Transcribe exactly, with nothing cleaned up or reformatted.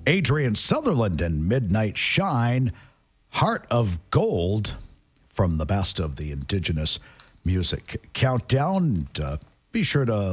Adrian Sutherland and Midnight Shine, Heart of Gold, from the best of the Indigenous Music Countdown. And, uh, be sure to